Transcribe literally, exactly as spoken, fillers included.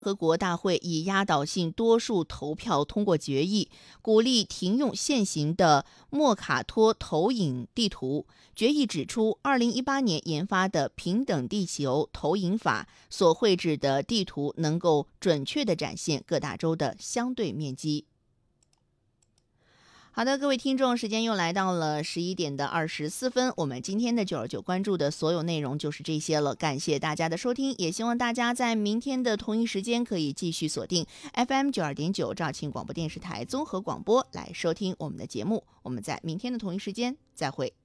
合国大会以压倒性多数投票通过决议，鼓励停用现行的莫卡托投影地图。决议指出，二零一八年研发的平等地球投影法所绘制的地图能够准确地展现各大洲的相对面积。好的，各位听众，时间又来到了十一点的二十四分，我们今天的九二九关注的所有内容就是这些了，感谢大家的收听，也希望大家在明天的同一时间可以继续锁定 F M 九二点九肇庆广播电视台综合广播来收听我们的节目，我们在明天的同一时间再会。